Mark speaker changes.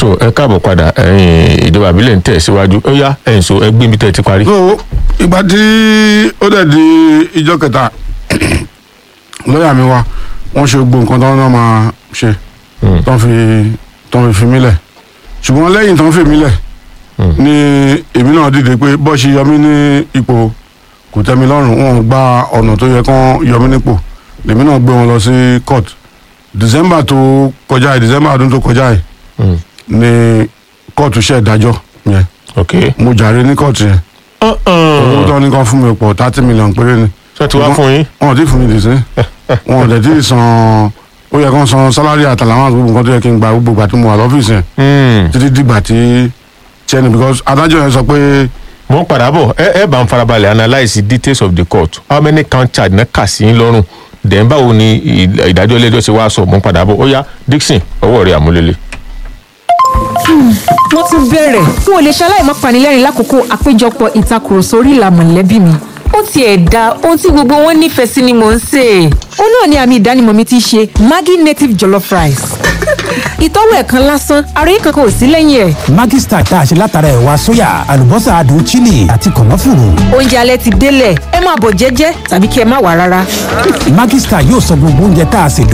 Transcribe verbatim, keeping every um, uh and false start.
Speaker 1: tó ẹ káàbọ̀ padà ẹ̀yin ìjọba àbílẹ̀ ń tẹ̀ síwájú ó yá ẹ̀yin so ẹgbẹ́ mi tẹ̀ ti parí.
Speaker 2: so ìgbà tí ó dẹ̀ di ìjọ kẹta lọ́ọ̀yà mi wá wọ́n ṣe gbogbo nǹkan tó ń máa ṣe tó ń fi tó ń fi mí lẹ̀ ṣùgbọ́n lẹ́yìn tó ń fi mí lẹ̀ ni èmi náà dìde pé bọ́ ṣe yọ mí ní ipò kò tẹ́ mi lọ́rùn wọn gba ọ̀nà tó yẹ kán yọ mí nípò lèmi náà gbé wọn lọ sí court december tó kọjá yìí december ọdún tó kọjá yìí ni court ṣe ìdájọ́ yẹn mo jàre ní court yẹn owó tó ní kán fún mi pọ̀ thirty million péré ni.
Speaker 1: ṣé ti wá fún yín.
Speaker 2: wọn ò tí fún mi dì sí wọn ò dẹ̀ tí san ó yẹ kán san sálárì àtàlàwọn àti gbogbo nǹkan tó yẹ kí n gba gbogbo ìgbà tí mo wà lọ́fíìsì yẹn títí dìgbà tí tiẹ̀ ni because adájọ́ yẹn sọ pé.
Speaker 1: mo ń padà bọ̀ ẹ ẹ bá ń farabalẹ̀ analyse details of the court how many count charge náà kà sí lọ́rùn then báwo ni ìdájọ́ ilé ẹjọ́ ṣe wá sọ mo ń padà bọ̀ ó yá Dixon ọwọ́ rẹ̀ àmúlélẹ̀.
Speaker 3: wọ́n tún bẹ̀rẹ̀ n ò lè ṣaláì má panilẹ́rìn lákòókò àpéjọpọ̀ ìtakùrọ̀sọ orí ìlà mọ̀lẹ́bí mi ó tiẹ̀ da ohun tí gbogbo wọn nífẹ̀ẹ́ sí ni mò ń sè. ó náà ni àmì ìdánimọ̀ mi ti ṣe Maggi native jollof rice. ìtọ́wò ẹ̀ kan lásán àròyé kankan ò sí lẹ́yìn ẹ̀.
Speaker 4: Maggi Star tá a ṣe látara ẹ̀wà sóyà àlùbọ́sà adùn chili àti kànáfùrù.
Speaker 3: oúnjẹ alẹ́ ti délẹ̀ ẹ máa bọ̀ jẹ́jẹ́ tàbí kí ẹ má wá rárá.
Speaker 4: Maggi Star yóò sọ gbogbo oúnjẹ tá a ṣe